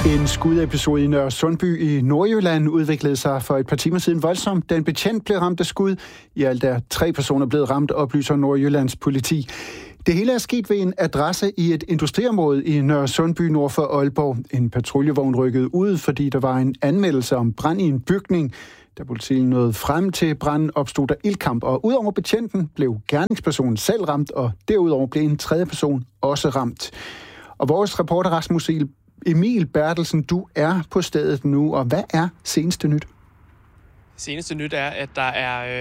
En skudepisode i Nørre Sundby i Nordjylland udviklede sig for et par timer siden voldsomt, da en betjent blev ramt af skud. I alt er 3 personer blevet ramt, oplyser Nordjyllands politi. Det hele er sket ved en adresse i et industriområde i Nørre Sundby nord for Aalborg. En patruljevogn rykkede ud, fordi der var en anmeldelse om brand i en bygning. Da politiet nåede frem til branden, opstod der ildkamp, og udover betjenten blev gerningspersonen selv ramt, og derudover blev en tredje person også ramt. Og vores reporter Rasmus Emil Bertelsen, du er på stedet nu, og hvad er seneste nyt? Seneste nyt er, at der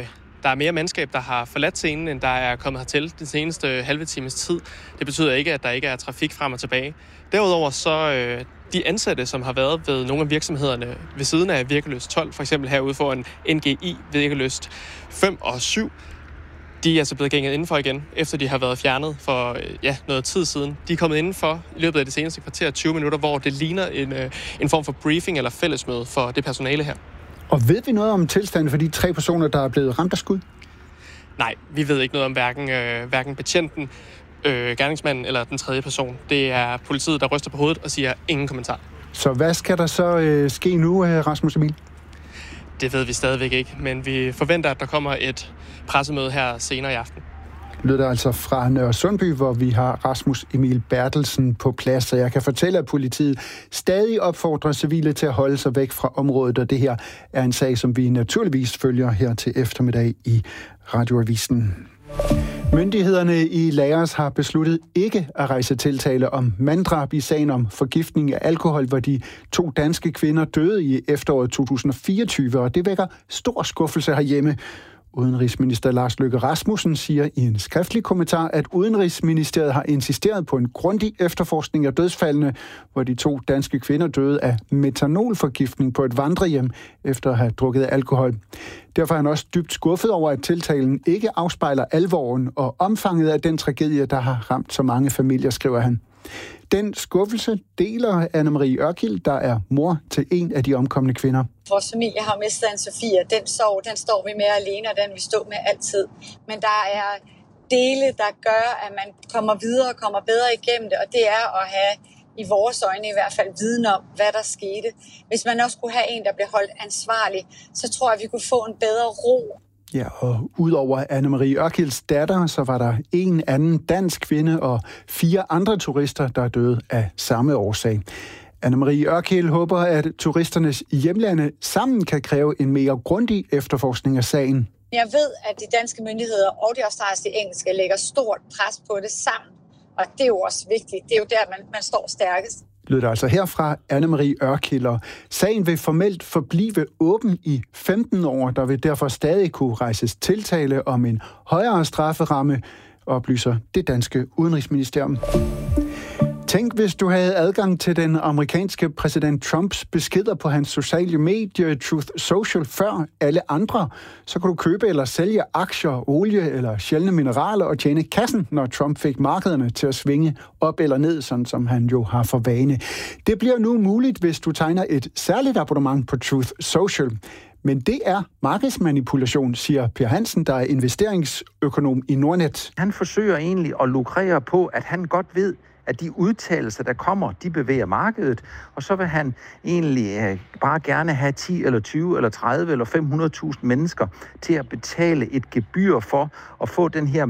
er mere mandskab, der har forladt scenen, end der er kommet hertil den seneste halve times tid. Det betyder ikke, at der ikke er trafik frem og tilbage. Derudover så de ansatte, som har været ved nogle af virksomhederne ved siden af Virkeløst 12, for eksempel herude foran NGI Virkeløst 5 og 7, de er altså blevet gænget indenfor igen, efter de har været fjernet for noget tid siden. De er kommet indenfor i løbet af det seneste kvarter 20 minutter, hvor det ligner en form for briefing eller fællesmøde for det personale her. Og ved vi noget om tilstanden for de 3 personer, der er blevet ramt af skud? Nej, vi ved ikke noget om hverken betjenten, gerningsmanden eller den tredje person. Det er politiet, der ryster på hovedet og siger ingen kommentar. Så hvad skal der så ske nu, Rasmus Emil? Det ved vi stadigvæk ikke, men vi forventer, at der kommer et pressemøde her senere i aften. Lyder altså fra Nørre Sundby, hvor vi har Rasmus Emil Bertelsen på plads, så jeg kan fortælle, at politiet stadig opfordrer civile til at holde sig væk fra området, og det her er en sag, som vi naturligvis følger her til eftermiddag i Radioavisen. Myndighederne i Laos har besluttet ikke at rejse tiltale om manddrab i sagen om forgiftning af alkohol, hvor de 2 danske kvinder døde i efteråret 2024, og det vækker stor skuffelse herhjemme. Udenrigsminister Lars Løkke Rasmussen siger i en skriftlig kommentar, at Udenrigsministeriet har insisteret på en grundig efterforskning af dødsfaldene, hvor de 2 danske kvinder døde af metanolforgiftning på et vandrehjem efter at have drukket alkohol. Derfor er han også dybt skuffet over, at tiltalen ikke afspejler alvoren og omfanget af den tragedie, der har ramt så mange familier, skriver han. Den skuffelse deler Anne-Marie Ørkild, der er mor til en af de omkomne kvinder. Vores familie har mistet Anne-Sophie, og den sorg, den står vi med alene, og den vi stå med altid. Men der er dele, der gør, at man kommer videre og kommer bedre igennem det, og det er at have i vores øjne i hvert fald viden om, hvad der skete. Hvis man også kunne have en, der blev holdt ansvarlig, så tror jeg, at vi kunne få en bedre ro. Ja, og udover Anne-Marie Ørkilds datter, så var der en anden dansk kvinde og 4 andre turister, der døde af samme årsag. Anne-Marie Ørkild håber, at turisternes hjemlande sammen kan kræve en mere grundig efterforskning af sagen. Jeg ved, at de danske myndigheder og de australske engelske lægger stort pres på det sammen, og det er jo også vigtigt. Det er jo der, man står stærkest. Lyder altså herfra Anne-Marie Ørkild. Sagen vil formelt forblive åben i 15 år. Der vil derfor stadig kunne rejses tiltale om en højere strafferamme, oplyser det danske udenrigsministerium. Tænk, hvis du havde adgang til den amerikanske præsident Trumps beskeder på hans sociale medie Truth Social før alle andre. Så kunne du købe eller sælge aktier, olie eller sjældne mineraler og tjene kassen, når Trump fik markederne til at svinge op eller ned, sådan som han jo har for vane. Det bliver nu muligt, hvis du tegner et særligt abonnement på Truth Social. Men det er markedsmanipulation, siger Per Hansen, der er investeringsøkonom i Nordnet. Han forsøger egentlig at lukrere på, at han godt ved, at de udtalelser, der kommer, de bevæger markedet, og så vil han egentlig bare gerne have 10 eller 20 eller 30 eller 500.000 mennesker til at betale et gebyr for at få den her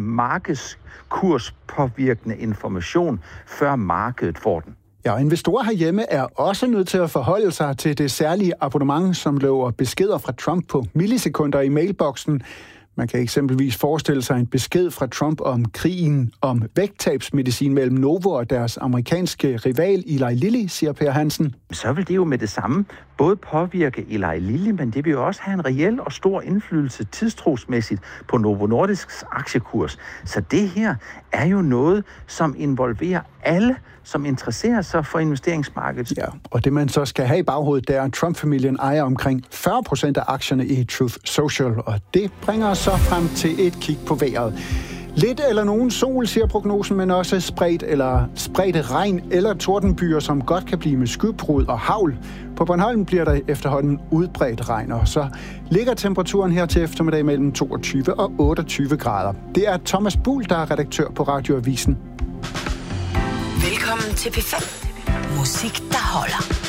markedskurspåvirkende information, før markedet får den. Ja, investorer herhjemme er også nødt til at forholde sig til det særlige abonnement, som lover beskeder fra Trump på millisekunder i mailboksen. Man kan eksempelvis forestille sig en besked fra Trump om krigen om vægttabsmedicin mellem Novo og deres amerikanske rival Eli Lilly, siger Per Hansen. Så vil det jo med det samme både påvirke Eli Lilly, men det vil jo også have en reel og stor indflydelse tidstrosmæssigt på Novo Nordisks aktiekurs. Så det her er jo noget, som involverer alle, som interesserer sig for investeringsmarkedet. Ja, og det man så skal have i baghovedet, det er, at Trump-familien ejer omkring 40% af aktierne i Truth Social, og det bringer os så frem til et kig på vejret. Lidt eller nogen sol, siger prognosen, men også spredte regn eller tordenbyer, som godt kan blive med skybrud og hagl. På Bornholm bliver der efterhånden udbredt regn, og så ligger temperaturen her til eftermiddag mellem 22 og 28 grader. Det er Thomas Buhl, der er redaktør på Radioavisen. Velkommen til P5. Musik, der holder.